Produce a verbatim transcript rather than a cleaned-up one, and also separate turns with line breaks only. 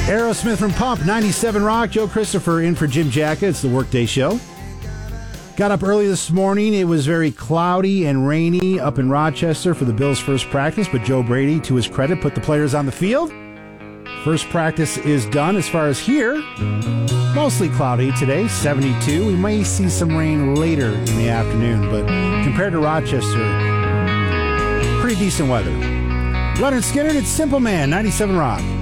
Aerosmith from Pump, ninety-seven Rock. Joe Christopher in for Jim Jacka. It's the Workday Show. Got up early this morning. It was very cloudy and rainy up in Rochester for the Bills' first practice, but Joe Brady, to his credit, put the players on the field. First practice is done. As far as here, mostly cloudy today, seventy-two. We may see some rain later in the afternoon, but compared to Rochester, pretty decent weather. Leonard Skinner, it's Simple Man, ninety-seven Rock.